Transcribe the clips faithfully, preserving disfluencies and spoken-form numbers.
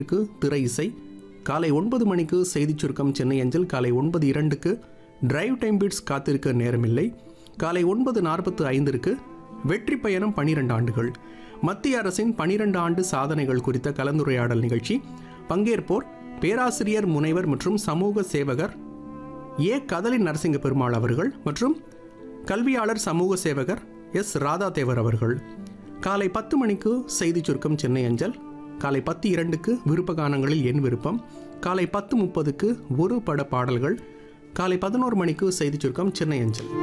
திரை இசை, காலை ஒன்பது மணிக்கு செய்திச் சுருக்கம் சென்னை அஞ்சல், காலை ஒன்பது இரண்டுக்கு டிரைவ் டைம் பீட்ஸ் காத்திருக்க நேரமில்லை, காலை ஒன்பது நாற்பத்து ஐந்திற்கு வெற்றி பயணம் பனிரெண்டு ஆண்டுகள், மத்திய அரசின் பனிரெண்டு ஆண்டு சாதனைகள் குறித்த கலந்துரையாடல் நிகழ்ச்சி. பங்கேற்போர் பேராசிரியர், முனைவர் மற்றும் சமூக சேவகர் ஏ கதலி நரசிங்க பெருமாள் அவர்கள் மற்றும் கல்வியாளர், சமூக சேவகர் எஸ் ராதா தேவர் அவர்கள். காலை பத்து மணிக்கு செய்திச் சுருக்கம் சென்னை அஞ்சல், காலை பத்து இரண்டுக்கு விருப்ப கானங்களில் என் விருப்பம், காலை பத்து முப்பதுக்கு ஒரு பட பாடல்கள், காலை பதினோரு மணிக்கு செய்திச் சுருக்கம் சென்னை அஞ்சல்.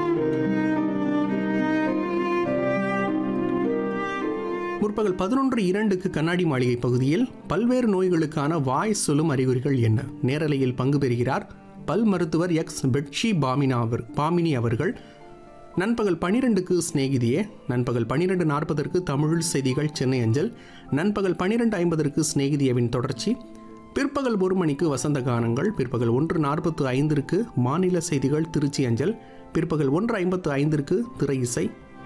முற்பகல் பதினொன்று இரண்டுக்கு கண்ணாடி மாளிகை பகுதியில் பல்வேறு நோய்களுக்கான வாய் சொல்லும் அறிகுறிகள் என்ன, நேரலையில் பங்கு பெறுகிறார் பல் மருத்துவர் எக்ஸ் பெட்ஷி பாமினா அவர் பாமினி அவர்கள். நண்பகல் பனிரெண்டுக்கு ஸ்நேகிதியே, நண்பகல் பன்னிரெண்டு நாற்பதற்கு தமிழ் செய்திகள் சென்னை அஞ்சல், நண்பகல் பன்னிரெண்டு ஐம்பதற்கு ஸ்நேகிதியவின் தொடர்ச்சி, பிற்பகல் ஒரு மணிக்கு வசந்த கானங்கள், பிற்பகல் ஒன்று நாற்பத்து ஐந்திற்கு மாநில செய்திகள் திருச்சி அஞ்சல், பிற்பகல் ஒன்று ஐம்பத்து ஐந்திற்கு திரை இசை,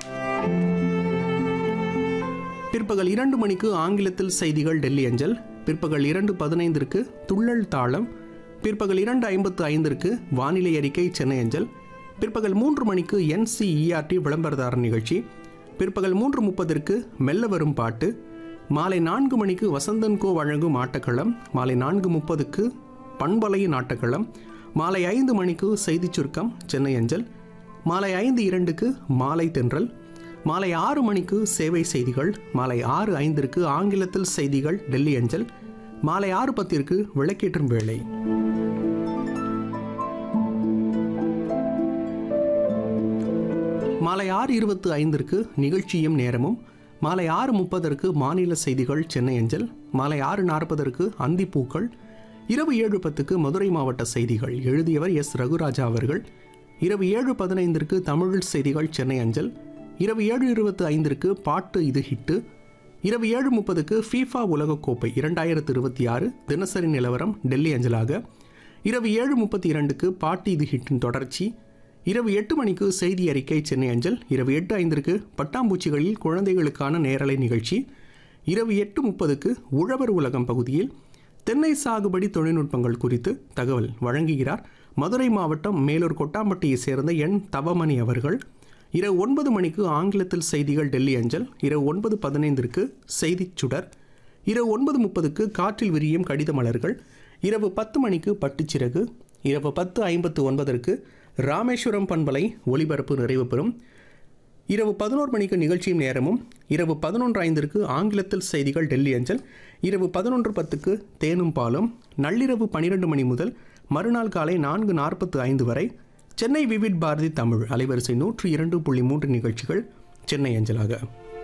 பிற்பகல் இரண்டு மணிக்கு ஆங்கிலத்தில் செய்திகள் டெல்லி அஞ்சல், பிற்பகல் இரண்டு பதினைந்திற்கு துள்ளல் தாளம், பிற்பகல் இரண்டு ஐம்பத்து ஐந்திற்கு வானிலை அறிக்கை சென்னை அஞ்சல், பிற்பகல் மூன்று மணிக்கு என்சிஇஆர்டி விளம்பரதாரர் நிகழ்ச்சி, பிற்பகல் மூன்று முப்பதற்கு மெல்ல வரும் பாட்டு, மாலை நான்கு மணிக்கு வசந்தன்கோ வழங்கும் ஆட்டக்களம், மாலை நான்கு முப்பதுக்கு பண்பலையின் ஆட்டக்களம், மாலை ஐந்து மணிக்கு செய்திச் சுருக்கம் சென்னை அஞ்சல், மாலை ஐந்து இரண்டுக்கு மாலை தென்றல், மாலை ஆறு மணிக்கு சேவை செய்திகள், மாலை ஆறு ஐந்திற்கு ஆங்கிலத்தில் செய்திகள் டெல்லி அஞ்சல், மாலை ஆறு பத்திற்கு விளக்கேற்றும் வேளை. மாலை ஆறு இருபத்து ஐந்திற்கு நிகழ்ச்சியும் நேரமும், மாலை ஆறு முப்பதற்கு மாநில செய்திகள் சென்னை அஞ்சல், மாலை ஆறு நாற்பதற்கு அந்திப்பூக்கள், இரவு ஏழு பத்துக்கு மதுரை மாவட்ட செய்திகள், எழுதியவர் எஸ் ரகுராஜா அவர்கள், இரவு ஏழு பதினைந்திற்கு தமிழ் செய்திகள் சென்னை அஞ்சல், இரவு ஏழு இருபத்து ஐந்திற்கு பாட்டு இது ஹிட்டு, இரவு ஏழு முப்பதுக்கு ஃபீஃபா உலகக்கோப்பை இரண்டாயிரத்து இருபத்தி ஆறு தினசரி நிலவரம் டெல்லி அஞ்சலாக, இரவு ஏழு முப்பத்தி இரண்டுக்கு பாட்டு இது ஹிட்டின் தொடர்ச்சி, இரவு எட்டு மணிக்கு செய்தி அறிக்கை சென்னை அஞ்சல், இரவு எட்டு ஐந்திற்கு பட்டாம்பூச்சிகளில் குழந்தைகளுக்கான நேரலை நிகழ்ச்சி, இரவு எட்டு முப்பதுக்கு உழவர் உலகம் பகுதியில் தென்னை சாகுபடி தொழில்நுட்பங்கள் குறித்து தகவல் வழங்குகிறார் மதுரை மாவட்டம் மேலூர் கொட்டாம்பட்டியை சேர்ந்த என் தவமணி அவர்கள். இரவு ஒன்பது மணிக்கு ஆங்கிலத்தில் செய்திகள் டெல்லி அஞ்சல், இரவு ஒன்பது பதினைந்திற்கு செய்திச் சுடர், இரவு ஒன்பது முப்பதுக்கு காற்றில் விரியும் கடித மலர்கள், இரவு பத்து மணிக்கு பட்டுச்சிறகு, இரவு பத்து ஐம்பத்து ஒன்பதற்கு ராமேஸ்வரம் பண்பலை ஒளிபரப்பு நிறைவு பெறும், இரவு பதினோரு மணிக்கு நிகழ்ச்சியும் நேரமும், இரவு பதினொன்று ஐந்திற்கு ஆங்கிலத்தில் செய்திகள் டெல்லி அஞ்சல், இரவு பதினொன்று பத்துக்கு தேனும் பாலும், நள்ளிரவு பன்னிரெண்டு மணி முதல் மறுநாள் காலை நான்கு நாற்பத்து ஐந்து வரை சென்னை விவிட் பாரதி தமிழ் அலைவரிசை நூற்றி இரண்டு புள்ளி மூன்று நிகழ்ச்சிகள் சென்னை அஞ்சலாக.